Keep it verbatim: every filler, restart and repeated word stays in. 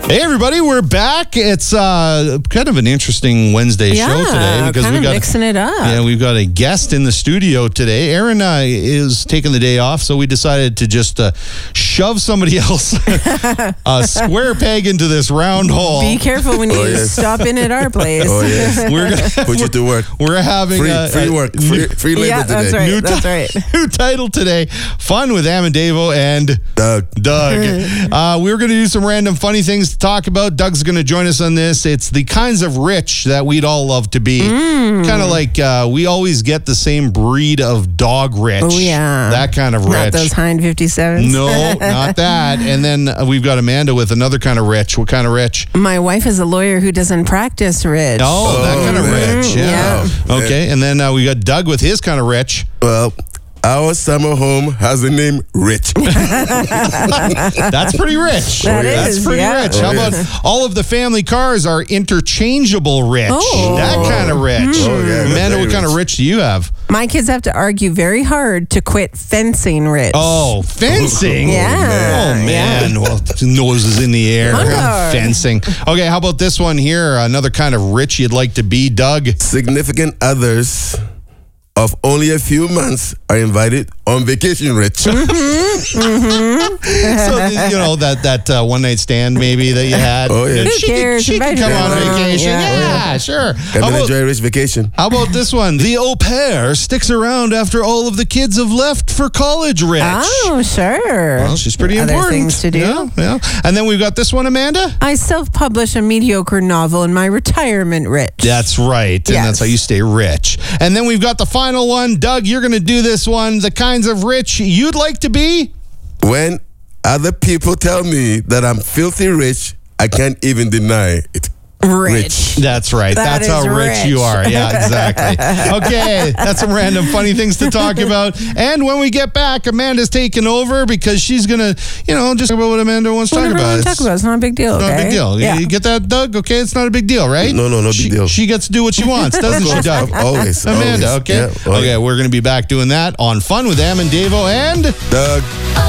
Hey everybody, we're back. It's uh, kind of an interesting Wednesday yeah, show today because kind we of got mixing it up. Yeah, we've got a guest in the studio today. Aaron uh, is taking the day off, so we decided to just uh, shove somebody else a square peg into this round hole. Be careful when you Oh, yes. stop in at our place. Oh, yes. We're gonna, Put you to work. we're having Free, a, free a work. Free, free labor Yeah, that's today. right. New, That's ti- right. new title today: Fun with Amandavo and Doug. Doug. uh, we're going to do some random funny things to talk about. Doug's going to join us on this. It's the kinds of rich that we'd all love to be. Mm. Kind of like uh, we always get the same breed of dog rich. Oh, yeah. That kind of rich. Not those Hind fifty-sevens. No, not that. And then uh, we've got Amanda with another kind of rich. What kind of rich? My wife is a lawyer who doesn't practice rich. Oh, that kind of man. rich. Yeah. Yeah. Okay. And then uh, we got Doug with his kind of rich. Well, our summer home has the name Rich. That's pretty rich. That That's is, pretty yeah. rich. How Oh, about yes. all of the family cars are interchangeable rich? Oh. That kind of rich. Oh, yeah, that's Amanda, very what kind of rich do you have? My kids have to argue very hard to quit fencing rich. Oh, fencing. Yeah. Oh, man. Well, noses in the air. Wonder. Fencing. Okay, how about this one here? Another kind of rich you'd like to be, Doug. Significant others of only a few months are invited on vacation, Rich. So, you know, that, that uh, one night stand maybe that you had. Oh, yeah. Who She cares? Could, she could Invite come her on along. vacation. Yeah, Yeah. sure. Come How and about, enjoy a rich vacation. how about this one? The au pair sticks around after all of the kids have left for college, Rich. Oh, sure. Well, she's pretty Other important. things to do. Yeah, yeah. And then we've got this one, Amanda. I self-publish a mediocre novel in my retirement, Rich. That's right. And Yes. that's how you stay rich. And then we've got the final one. Doug, you're going to do this one. The kinds of rich you'd like to be? When other people tell me that I'm filthy rich, I can't even deny it. Rich. That's right. That that's is how rich, rich. you are. Yeah, exactly. Okay, that's some random funny things to talk about. And when we get back, Amanda's taking over because she's going to, you know, just talk about what Amanda wants to talk Whatever you about. want to It's talk about. It's not a big deal, not okay? a big deal. Yeah. You get that, Doug? Okay, it's not a big deal, right? No, no, no big she, deal. She gets to do what she wants, doesn't she, Doug? Always. Amanda, always. okay? Yeah, always. Okay, we're going to be back doing that on Fun with Amandavo and... Doug.